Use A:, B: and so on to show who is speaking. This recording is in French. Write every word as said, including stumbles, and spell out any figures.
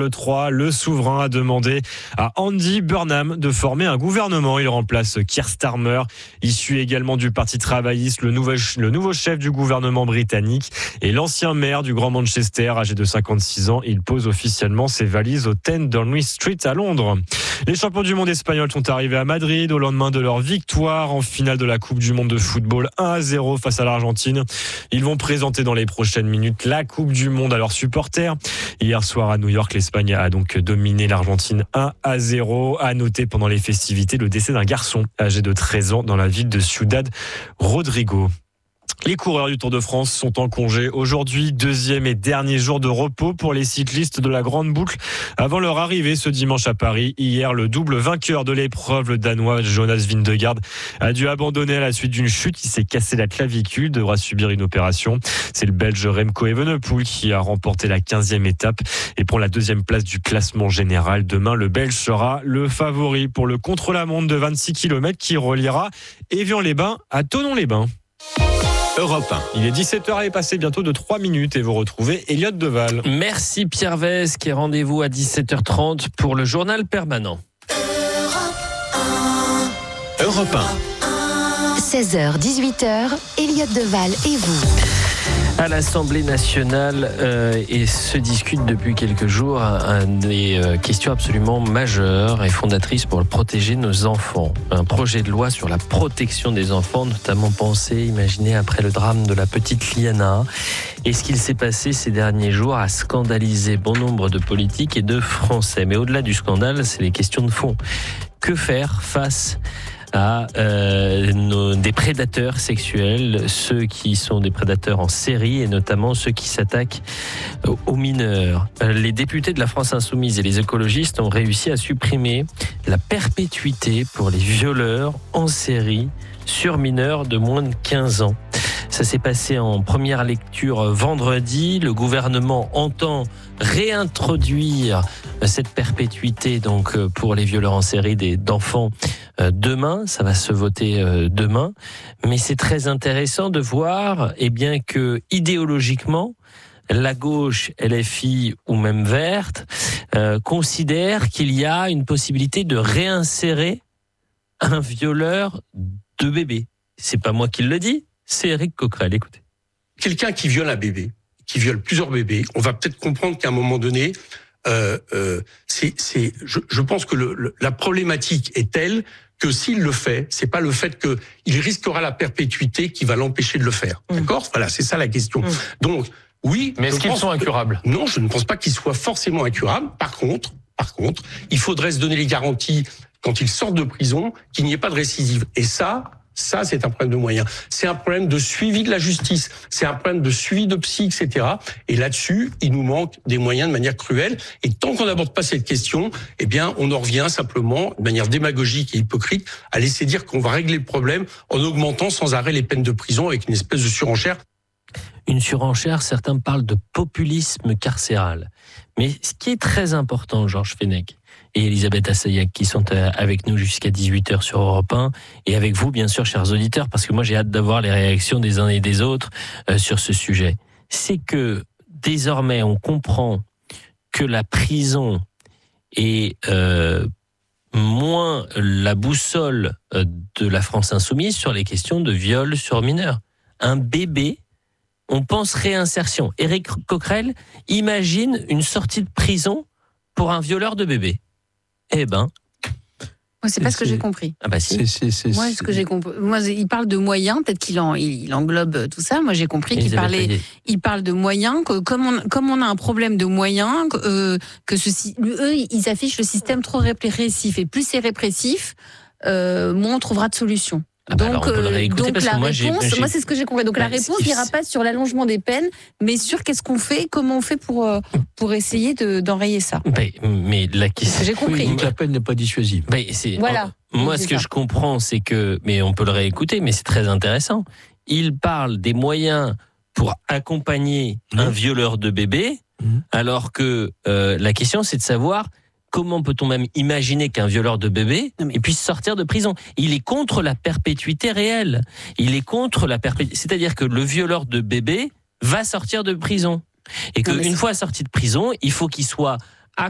A: Charles trois, le souverain a demandé à Andy Burnham de former un gouvernement. Il remplace Keir Starmer, issu également du Parti travailliste, le nouveau, le nouveau chef du gouvernement britannique et l'ancien maire du Grand Manchester, âgé de cinquante-six ans. Il pose officiellement ses valises au dix Downing Street à Londres. Les champions du monde espagnols sont arrivés à Madrid au lendemain de leur victoire en finale de la Coupe du monde de football un à zéro face à l'Argentine. Ils vont présenter dans les prochaines minutes la Coupe du monde à leurs supporters. Hier soir à New York, l'Espagne a donc dominé l'Argentine un à zéro. À noter pendant les festivités le décès d'un garçon âgé de treize ans dans la ville de Ciudad Rodrigo. Les coureurs du Tour de France sont en congé aujourd'hui, deuxième et dernier jour de repos pour les cyclistes de la Grande Boucle avant leur arrivée ce dimanche à Paris. Hier, le double vainqueur de l'épreuve, le Danois Jonas Vingegaard, a dû abandonner à la suite d'une chute. Il s'est cassé la clavicule, devra subir une opération. C'est le Belge Remco Evenepoel qui a remporté la quinzième étape et prend la deuxième place du classement général. Demain, le Belge sera le favori pour le contre-la-montre de vingt-six kilomètres qui reliera Évian-les-Bains à Thonon-les-Bains. Europe un. Il est dix-sept heures et passé bientôt de trois minutes et vous retrouvez Elliot Deval.
B: Merci Pierre Vesque et rendez-vous à dix-sept heures trente pour le journal permanent.
A: Europe un.
C: seize heures dix-huit heures, Elliot Deval et vous.
B: À l'Assemblée nationale euh, et se discute depuis quelques jours un des euh, questions absolument majeures et fondatrices pour protéger nos enfants. Un projet de loi sur la protection des enfants, notamment pensé, imaginé après le drame de la petite Liana. Et ce qu'il s'est passé ces derniers jours a scandalisé bon nombre de politiques et de Français. Mais au-delà du scandale, c'est les questions de fond. Que faire face à euh, nos, des prédateurs sexuels, ceux qui sont des prédateurs en série et notamment ceux qui s'attaquent aux mineurs. Les députés de la France Insoumise et les écologistes ont réussi à supprimer la perpétuité pour les violeurs en série sur mineurs de moins de quinze ans. Ça s'est passé en première lecture vendredi. Le gouvernement entend réintroduire cette perpétuité donc pour les violeurs en série des, d'enfants demain. Ça va se voter demain. Mais c'est très intéressant de voir eh bien, que idéologiquement, la gauche, L F I ou même Verte, euh, considère qu'il y a une possibilité de réinsérer un violeur de bébé. C'est pas moi qui le dis. C'est Éric Coquerel, écoutez.
D: Quelqu'un qui viole un bébé, qui viole plusieurs bébés, on va peut-être comprendre qu'à un moment donné, euh, euh, c'est, c'est, je, je pense que le, le, la problématique est telle que s'il le fait, c'est pas le fait que il risquera la perpétuité qui va l'empêcher de le faire. Mmh. D'accord ? Voilà, c'est ça la question. Mmh. Donc, oui.
E: Mais est-ce qu'ils sont incurables ?
D: que, Non, je ne pense pas qu'ils soient forcément incurables. Par contre, par contre, il faudrait se donner les garanties quand ils sortent de prison qu'il n'y ait pas de récidive. Et ça. Ça, c'est un problème de moyens. C'est un problème de suivi de la justice. C'est un problème de suivi de psy, et cetera. Et là-dessus, il nous manque des moyens de manière cruelle. Et tant qu'on n'aborde pas cette question, eh bien, on en revient simplement, de manière démagogique et hypocrite, à laisser dire qu'on va régler le problème en augmentant sans arrêt les peines de prison avec une espèce de surenchère.
B: Une surenchère, certains parlent de populisme carcéral. Mais ce qui est très important, Georges Fenech et Elisabeth Assayag, qui sont avec nous jusqu'à dix-huit heures sur Europe un, et avec vous, bien sûr, chers auditeurs, parce que moi, j'ai hâte d'avoir les réactions des uns et des autres euh, sur ce sujet. C'est que, désormais, on comprend que la prison est euh, moins la boussole de la France Insoumise sur les questions de viol sur mineurs. Un bébé, on pense réinsertion. Éric Coquerel imagine une sortie de prison pour un violeur de bébé. Eh ben...
F: Moi, c'est pas ce que j'ai compris.
B: Ah bah si.
F: C'est, c'est, c'est, Moi, ce que j'ai compris. Moi, il parle de moyens. Peut-être qu'il en, il englobe tout ça. Moi, j'ai compris qu'il parlait. Il parle de moyens. Que comme on, comme on a un problème de moyens, euh, que ceci, eux, ils affichent le système trop répressif. Et plus c'est répressif, euh, moins on trouvera de solutions.
B: Ah bah
F: donc,
B: alors,
F: euh, donc la
B: moi,
F: réponse,
B: j'ai, j'ai...
F: moi c'est ce que j'ai compris. Donc bah, la réponse n'ira pas sur l'allongement des peines, mais sur qu'est-ce qu'on fait, comment on fait pour euh, pour essayer de, d'enrayer ça.
B: Bah, mais la question,
F: j'ai compris.
E: Oui, la peine n'est pas dissuasive.
B: Bah, c'est,
F: voilà.
B: En, moi,
F: c'est
B: ce que
F: ça.
B: je comprends, c'est que, mais on peut le réécouter, mais c'est très intéressant. Il parle des moyens pour accompagner mmh. un violeur de bébé, mmh. alors que euh, la question, c'est de savoir. Comment peut-on même imaginer qu'un violeur de bébé mais... puisse sortir de prison ? Il est contre la perpétuité réelle. Il est contre la perpétuité. C'est-à-dire que le violeur de bébé va sortir de prison. Et qu'une fois sorti de prison, il faut qu'il soit